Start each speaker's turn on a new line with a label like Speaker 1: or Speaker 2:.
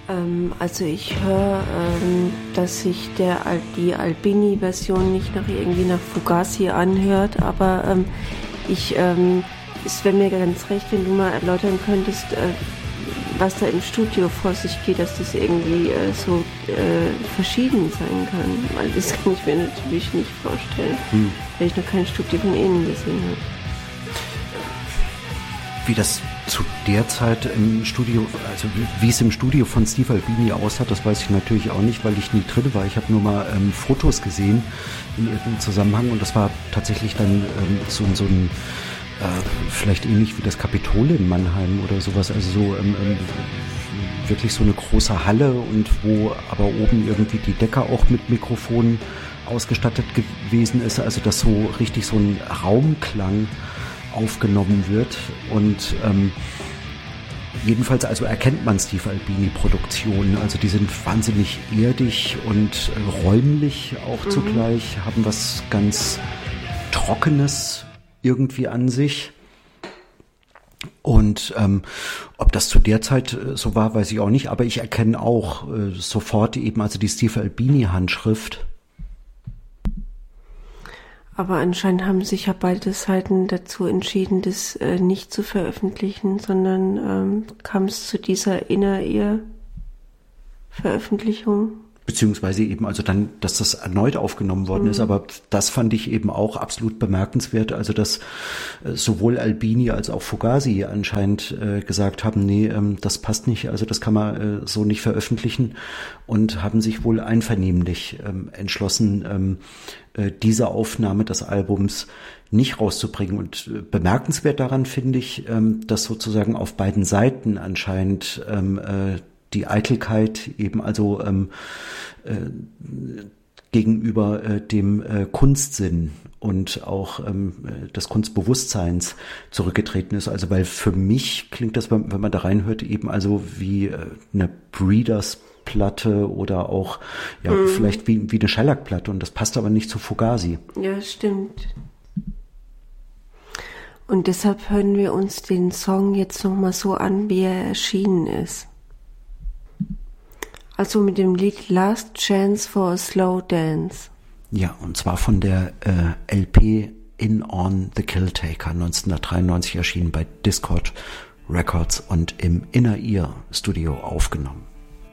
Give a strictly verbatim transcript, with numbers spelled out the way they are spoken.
Speaker 1: Ähm, also ich höre, ähm, dass sich der, die Albini-Version nicht nach irgendwie nach Fugazi anhört, aber ähm, ich, ähm, es wäre mir ganz recht, wenn du mal erläutern könntest, äh, was da im Studio vor sich geht, dass das irgendwie äh, so äh, verschieden sein kann. Weil das kann ich mir natürlich nicht vorstellen, hm. weil ich noch kein Studio von Ihnen gesehen habe.
Speaker 2: Wie das zu der Zeit im Studio, also wie, wie es im Studio von Steve Albini aussah, das weiß ich natürlich auch nicht, weil ich nie drin war. Ich habe nur mal ähm, Fotos gesehen in irgendeinem Zusammenhang und das war tatsächlich dann ähm, so, so ein Äh, vielleicht ähnlich wie das Kapitol in Mannheim oder sowas, also so ähm, ähm, wirklich so eine große Halle und wo aber oben irgendwie die Decke auch mit Mikrofonen ausgestattet gewesen ist, also dass so richtig so ein Raumklang aufgenommen wird und ähm, jedenfalls also erkennt man Steve Albini Produktionen, also die sind wahnsinnig erdig und äh, räumlich auch mhm. zugleich, haben was ganz Trockenes irgendwie an sich. Und ähm, ob das zu der Zeit äh, so war, weiß ich auch nicht, aber ich erkenne auch äh, sofort eben also die Steve Albini Handschrift.
Speaker 1: Aber anscheinend haben sich ja beide Seiten dazu entschieden, das äh, nicht zu veröffentlichen, sondern ähm, kam es zu dieser Inner-Ear-Veröffentlichung.
Speaker 2: Beziehungsweise eben also dann, dass das erneut aufgenommen worden mhm. ist, aber das fand ich eben auch absolut bemerkenswert, also dass äh, sowohl Albini als auch Fugazi anscheinend äh, gesagt haben, nee, ähm, das passt nicht, also das kann man äh, so nicht veröffentlichen und haben sich wohl einvernehmlich ähm, entschlossen, ähm, äh, diese Aufnahme des Albums nicht rauszubringen. Und äh, bemerkenswert daran finde ich, ähm, dass sozusagen auf beiden Seiten anscheinend ähm, äh, die Eitelkeit eben also ähm, äh, gegenüber äh, dem äh, Kunstsinn und auch ähm, des Kunstbewusstseins zurückgetreten ist. Also weil für mich klingt das, wenn, wenn man da reinhört, eben also wie äh, eine Breeders-Platte oder auch ja mhm. vielleicht wie, wie eine Shellac-Platte und das passt aber nicht zu Fugazi.
Speaker 1: Ja, stimmt. Und deshalb hören wir uns den Song jetzt nochmal so an, wie er erschienen ist. Also mit dem Lied Last Chance for a Slow Dance.
Speaker 2: Ja, und zwar von der äh, L P In On the Killtaker, neunzehnhundertdreiundneunzig erschienen bei Dischord Records und im Inner Ear Studio aufgenommen.